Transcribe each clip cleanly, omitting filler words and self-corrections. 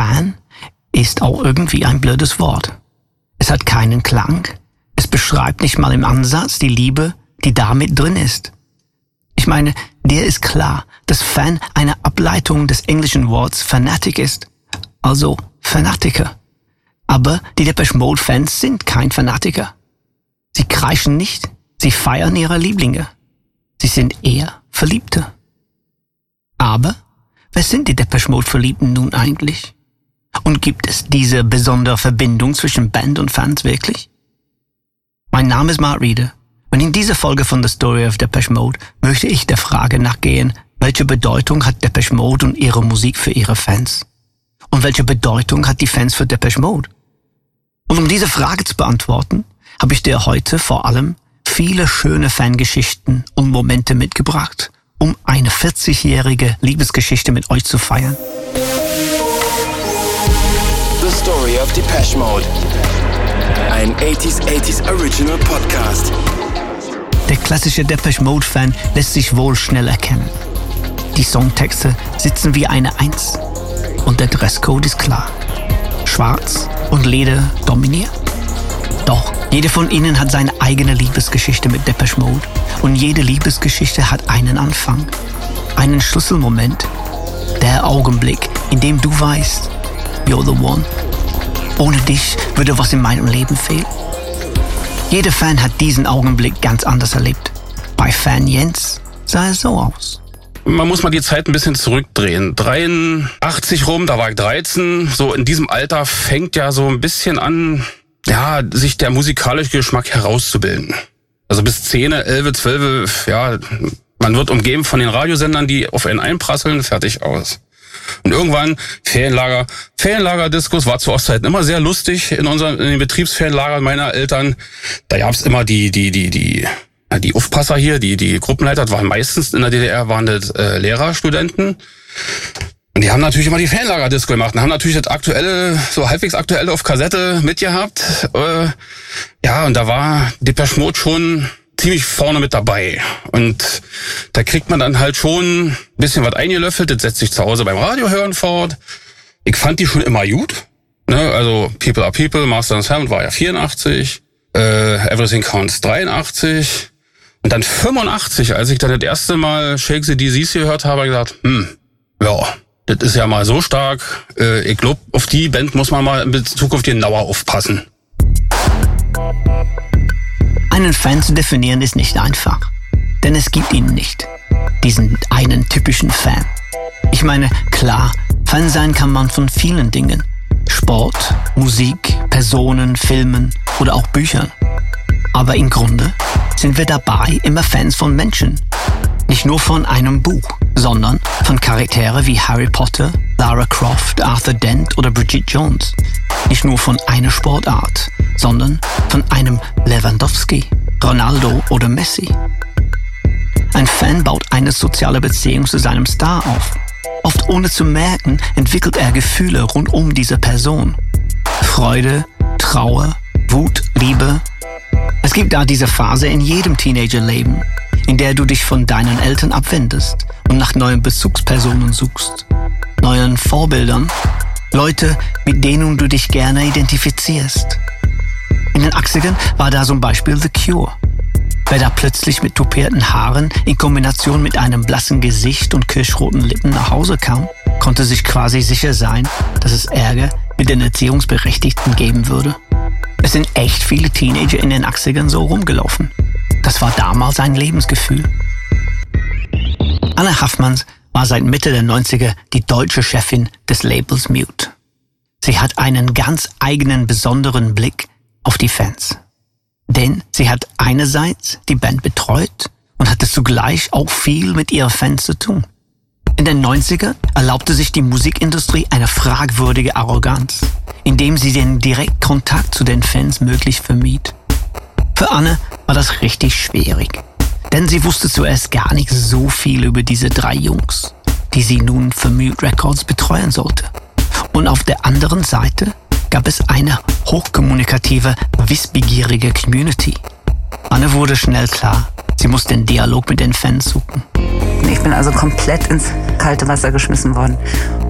Fan ist auch irgendwie ein blödes Wort. Es hat keinen Klang. Es beschreibt nicht mal im Ansatz die Liebe, die da mit drin ist. Ich meine, dir ist klar, dass Fan eine Ableitung des englischen Wortes Fanatic ist. Also Fanatiker. Aber die Depeche Mode Fans sind kein Fanatiker. Sie kreischen nicht, sie feiern ihre Lieblinge. Sie sind eher Verliebte. Aber wer sind die Depeche Mode Verliebten nun eigentlich? Und gibt es diese besondere Verbindung zwischen Band und Fans wirklich? Mein Name ist Mark Reeder und in dieser Folge von The Story of Depeche Mode möchte ich der Frage nachgehen, welche Bedeutung hat Depeche Mode und ihre Musik für ihre Fans? Und welche Bedeutung hat die Fans für Depeche Mode? Und um diese Frage zu beantworten, habe ich dir heute vor allem viele schöne Fangeschichten und Momente mitgebracht, um eine 40-jährige Liebesgeschichte mit euch zu feiern. The Story of Depeche Mode. Ein 80s Original Podcast. Der klassische Depeche Mode Fan lässt sich wohl schnell erkennen. Die Songtexte sitzen wie eine Eins. Und der Dresscode ist klar. Schwarz und Leder dominiert. Doch jeder von ihnen hat seine eigene Liebesgeschichte mit Depeche Mode. Und jede Liebesgeschichte hat einen Anfang. Einen Schlüsselmoment. Der Augenblick, in dem du weißt, you're the one. Ohne dich würde was in meinem Leben fehlen. Jeder Fan hat diesen Augenblick ganz anders erlebt. Bei Fan Jens sah es so aus. Man muss mal die Zeit ein bisschen zurückdrehen. 83 rum, da war ich 13. So in diesem Alter fängt ja so ein bisschen an, ja, sich der musikalische Geschmack herauszubilden. Also bis 10, 11, 12, ja, man wird umgeben von den Radiosendern, die auf einen einprasseln, fertig aus. Und irgendwann Ferienlager-Discos war zu Ostzeiten immer sehr lustig in den Betriebsferienlagern meiner Eltern. Da gab's immer die Aufpasser hier, die Gruppenleiter, das waren meistens in der DDR waren das Lehrer, Studenten. Und die haben natürlich immer die Ferienlager-Disco gemacht und haben natürlich das aktuelle, so halbwegs aktuelle auf Kassette mitgehabt. Ja, und da war Depeche Mode schon ziemlich vorne mit dabei. Und da kriegt man dann halt schon ein bisschen was eingelöffelt. Das setzt sich zu Hause beim Radio hören fort. Ich fand die schon immer gut. Ne? Also People Are People, Master and Servant war ja 84. Everything Counts 83. Und dann 85, als ich dann das erste Mal Shake the Disease gehört habe, habe ich gesagt, ja, das ist ja mal so stark. Ich glaube, auf die Band muss man mal in Bezug auf genauer aufpassen. Einen Fan zu definieren ist nicht einfach, denn es gibt ihn nicht, diesen einen typischen Fan. Ich meine, klar, Fan sein kann man von vielen Dingen. Sport, Musik, Personen, Filmen oder auch Büchern. Aber im Grunde sind wir dabei immer Fans von Menschen. Nicht nur von einem Buch, sondern von Charaktere wie Harry Potter, Lara Croft, Arthur Dent oder Bridget Jones. Nicht nur von einer Sportart, sondern von einem Lewandowski, Ronaldo oder Messi. Ein Fan baut eine soziale Beziehung zu seinem Star auf. Oft ohne zu merken, entwickelt er Gefühle rund um diese Person. Freude, Trauer, Wut, Liebe. Es gibt da diese Phase in jedem Teenagerleben, in der du dich von deinen Eltern abwendest und nach neuen Bezugspersonen suchst, neuen Vorbildern, Leute, mit denen du dich gerne identifizierst. In den 80ern war da zum Beispiel The Cure. Wer da plötzlich mit tupierten Haaren in Kombination mit einem blassen Gesicht und kirschroten Lippen nach Hause kam, konnte sich quasi sicher sein, dass es Ärger mit den Erziehungsberechtigten geben würde. Es sind echt viele Teenager in den 80ern so rumgelaufen. Das war damals ein Lebensgefühl. Anna Haffmanns war seit Mitte der 90er die deutsche Chefin des Labels Mute. Sie hat einen ganz eigenen, besonderen Blick auf die Fans. Denn sie hat einerseits die Band betreut und hatte zugleich auch viel mit ihren Fans zu tun. In den 90er erlaubte sich die Musikindustrie eine fragwürdige Arroganz, indem sie den Direktkontakt zu den Fans möglich vermied. Für Anne war das richtig schwierig, denn sie wusste zuerst gar nicht so viel über diese 3 Jungs, die sie nun für Mute Records betreuen sollte. Und auf der anderen Seite gab es eine hochkommunikative, wissbegierige Community. Anne wurde schnell klar, sie muss den Dialog mit den Fans suchen. Ich bin also komplett ins kalte Wasser geschmissen worden.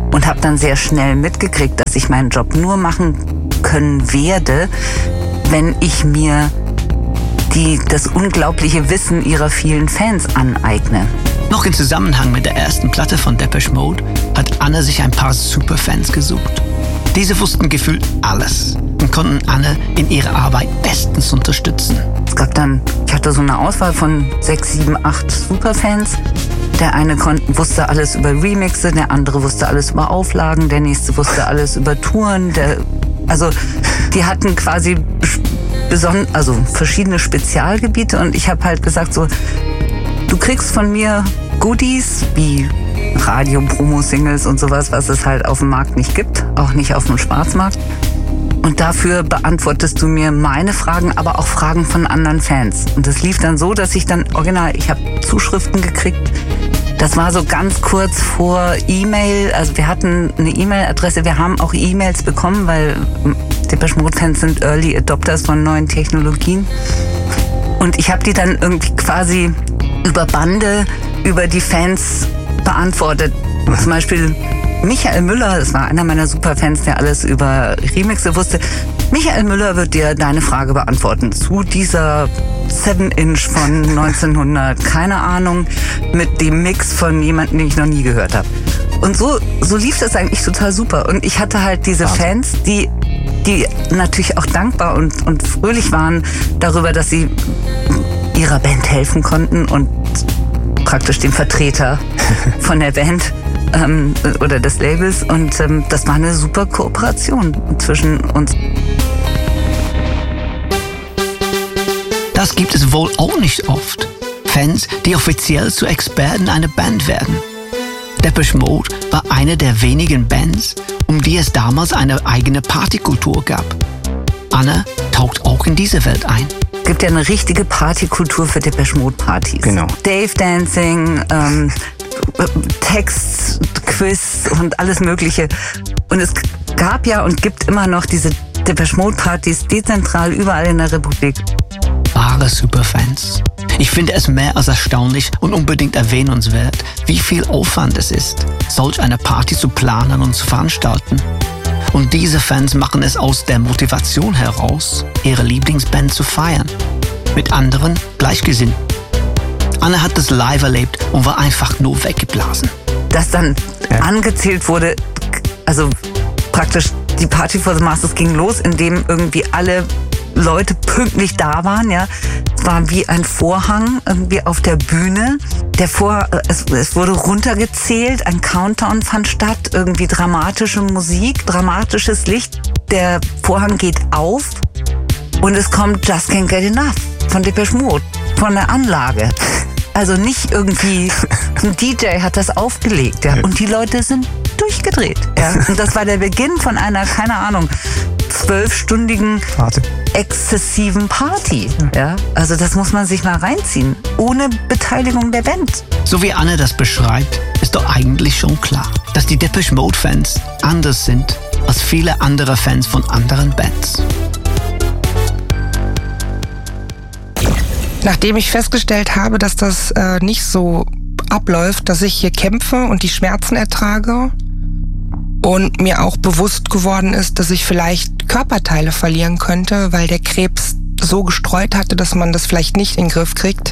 und habe dann sehr schnell mitgekriegt, dass ich meinen Job nur machen können werde, wenn ich mir das unglaubliche Wissen ihrer vielen Fans aneigne. Noch im Zusammenhang mit der ersten Platte von Depeche Mode hat Anne sich ein paar Superfans gesucht. Diese wussten gefühlt alles und konnten Anne in ihrer Arbeit bestens unterstützen. Ich hatte so eine Auswahl von 6, 7, 8 Superfans. Der eine wusste alles über Remixe, der andere wusste alles über Auflagen, der nächste wusste alles über Touren. Die hatten quasi verschiedene Spezialgebiete und ich habe halt gesagt so, du kriegst von mir Goodies wie Radio-Promo-Singles und sowas, was es halt auf dem Markt nicht gibt, auch nicht auf dem Schwarzmarkt. Und dafür beantwortest du mir meine Fragen, aber auch Fragen von anderen Fans. Und das lief dann so, dass ich dann ich habe Zuschriften gekriegt. Das war so ganz kurz vor E-Mail. Also wir hatten eine E-Mail-Adresse, wir haben auch E-Mails bekommen, weil Depeche Mode-Fans sind Early Adopters von neuen Technologien. Und ich habe die dann irgendwie quasi über Bande, über die Fans beantwortet. Zum Beispiel Michael Müller, das war einer meiner Superfans, der alles über Remixe wusste. Michael Müller wird dir deine Frage beantworten zu dieser 7-Inch von 1900, keine Ahnung, mit dem Mix von jemandem, den ich noch nie gehört habe. Und so lief das eigentlich total super. Und ich hatte halt diese Fans, die natürlich auch dankbar und fröhlich waren darüber, dass sie ihrer Band helfen konnten und praktisch dem Vertreter von der Band oder des Labels. Und das war eine super Kooperation zwischen uns. Das gibt es wohl auch nicht oft. Fans, die offiziell zu Experten einer Band werden. Depeche Mode war eine der wenigen Bands, um die es damals eine eigene Partykultur gab. Anne taucht auch in diese Welt ein. Es gibt ja eine richtige Partykultur für Depeche Mode Partys. Genau. Dave Dancing, Text, Quiz und alles Mögliche. Und es gab ja und gibt immer noch diese Depeche Mode Partys dezentral überall in der Republik. Wahre Superfans. Ich finde es mehr als erstaunlich und unbedingt erwähnenswert, wie viel Aufwand es ist, solch eine Party zu planen und zu veranstalten. Und diese Fans machen es aus der Motivation heraus, ihre Lieblingsband zu feiern. Mit anderen Gleichgesinnten. Anne hat das live erlebt und war einfach nur weggeblasen. Dass dann angezählt wurde, also praktisch die Party for the Masters ging los, indem irgendwie alle Leute pünktlich da waren, ja. Es war wie ein Vorhang irgendwie auf der Bühne. Es wurde runtergezählt, ein Countdown fand statt, irgendwie dramatische Musik, dramatisches Licht. Der Vorhang geht auf und es kommt Just Can't Get Enough von Depeche Mode, von der Anlage. Also nicht irgendwie, ein DJ hat das aufgelegt, ja. Und die Leute sind durchgedreht, ja. Und das war der Beginn von einer, keine Ahnung, 12-stündigen exzessiven Party. Ja? Also das muss man sich mal reinziehen. Ohne Beteiligung der Band. So wie Anne das beschreibt, ist doch eigentlich schon klar, dass die Depeche Mode Fans anders sind als viele andere Fans von anderen Bands. Nachdem ich festgestellt habe, dass das nicht so abläuft, dass ich hier kämpfe und die Schmerzen ertrage und mir auch bewusst geworden ist, dass ich vielleicht Körperteile verlieren könnte, weil der Krebs so gestreut hatte, dass man das vielleicht nicht in den Griff kriegt.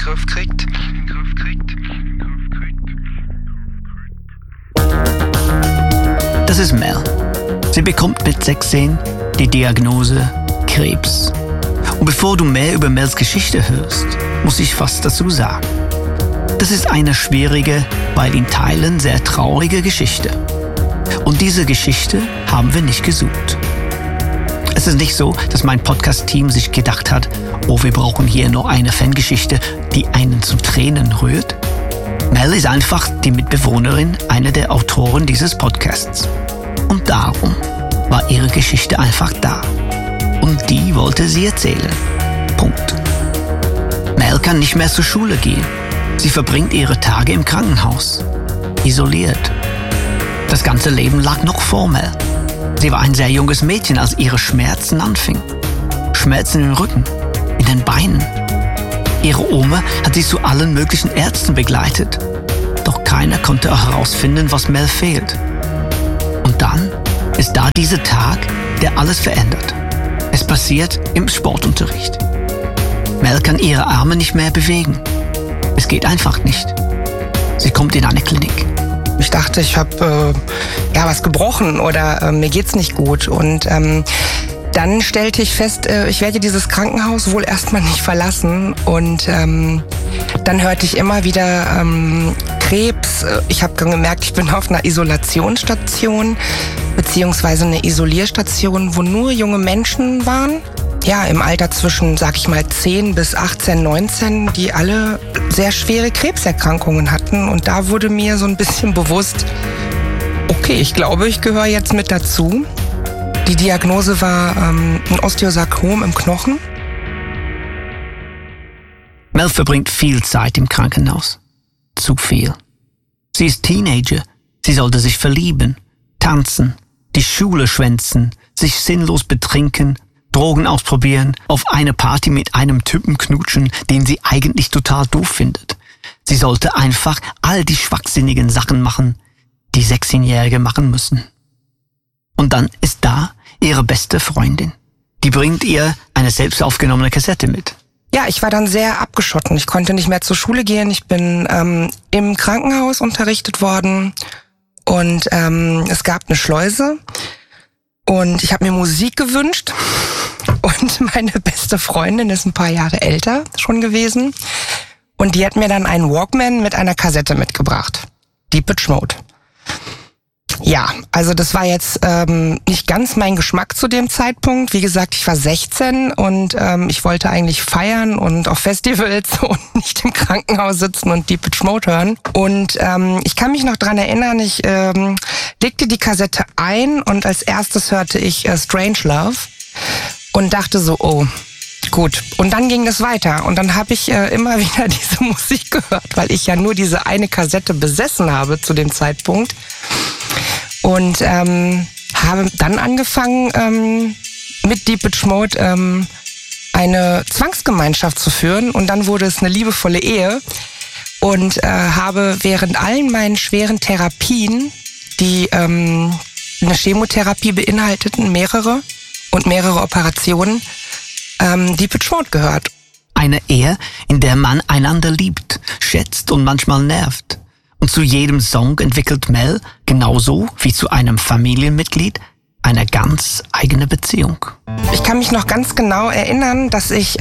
Das ist Mel. Sie bekommt mit 16 die Diagnose Krebs. Und bevor du mehr über Mels Geschichte hörst, muss ich was dazu sagen. Das ist eine schwierige, weil in Teilen sehr traurige Geschichte. Und diese Geschichte haben wir nicht gesucht. Es ist nicht so, dass mein Podcast-Team sich gedacht hat, oh, wir brauchen hier nur eine Fangeschichte, die einen zu Tränen rührt. Mel ist einfach die Mitbewohnerin einer der Autoren dieses Podcasts. Und darum war ihre Geschichte einfach da. Und die wollte sie erzählen. Punkt. Mel kann nicht mehr zur Schule gehen. Sie verbringt ihre Tage im Krankenhaus. Isoliert. Das ganze Leben lag noch vor Mel. Sie war ein sehr junges Mädchen, als ihre Schmerzen anfingen. Schmerzen im Rücken, in den Beinen. Ihre Oma hat sie zu allen möglichen Ärzten begleitet. Doch keiner konnte herausfinden, was Mel fehlt. dann ist da dieser Tag, der alles verändert. Es passiert im Sportunterricht. Mel kann ihre Arme nicht mehr bewegen. Es geht einfach nicht. Sie kommt in eine Klinik. Ich dachte, ich habe was gebrochen oder mir geht's nicht gut. Und dann stellte ich fest, ich werde dieses Krankenhaus wohl erstmal nicht verlassen. Und dann hörte ich immer wieder Krebs. Ich habe gemerkt, ich bin auf einer Isolationsstation beziehungsweise eine Isolierstation, wo nur junge Menschen waren. Ja, im Alter zwischen, sag ich mal, 10 bis 18, 19, die alle sehr schwere Krebserkrankungen hatten. Und da wurde mir so ein bisschen bewusst, okay, ich glaube, ich gehöre jetzt mit dazu. Die Diagnose war ein Osteosarkom im Knochen. Mel verbringt viel Zeit im Krankenhaus. Zu viel. Sie ist Teenager. Sie sollte sich verlieben, tanzen, die Schule schwänzen, sich sinnlos betrinken, Drogen ausprobieren, auf eine Party mit einem Typen knutschen, den sie eigentlich total doof findet. Sie sollte einfach all die schwachsinnigen Sachen machen, die 16-Jährige machen müssen. Und dann ist da ihre beste Freundin. Die bringt ihr eine selbst aufgenommene Kassette mit. Ja, ich war dann sehr abgeschotten. Ich konnte nicht mehr zur Schule gehen. Ich bin im Krankenhaus unterrichtet worden und es gab eine Schleuse und ich habe mir Musik gewünscht und meine beste Freundin ist ein paar Jahre älter schon gewesen und die hat mir dann einen Walkman mit einer Kassette mitgebracht. Depeche Mode. Ja, also das war jetzt nicht ganz mein Geschmack zu dem Zeitpunkt. Wie gesagt, ich war 16 und ich wollte eigentlich feiern und auf Festivals und nicht im Krankenhaus sitzen und Depeche Mode hören. Und ich kann mich noch dran erinnern, ich legte die Kassette ein und als erstes hörte ich Strange Love und dachte so, oh, gut. Und dann ging das weiter und dann habe ich immer wieder diese Musik gehört, weil ich ja nur diese eine Kassette besessen habe zu dem Zeitpunkt. Und habe dann angefangen, mit Depeche Mode eine Zwangsgemeinschaft zu führen. Und dann wurde es eine liebevolle Ehe. Und habe während allen meinen schweren Therapien, die eine Chemotherapie beinhalteten, mehrere Operationen, Depeche Mode gehört. Eine Ehe, in der man einander liebt, schätzt und manchmal nervt. Und zu jedem Song entwickelt Mel, genauso wie zu einem Familienmitglied, eine ganz eigene Beziehung. Ich kann mich noch ganz genau erinnern, dass ich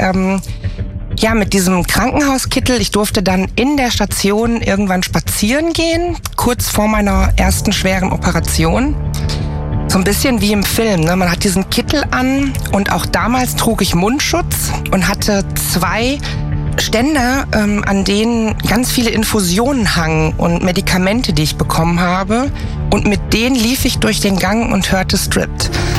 mit diesem Krankenhauskittel, ich durfte dann in der Station irgendwann spazieren gehen, kurz vor meiner ersten schweren Operation. So ein bisschen wie im Film, ne? Man hat diesen Kittel an und auch damals trug ich Mundschutz und hatte 2 Ständer, an denen ganz viele Infusionen hangen und Medikamente, die ich bekommen habe. Und mit denen lief ich durch den Gang und hörte Stripped.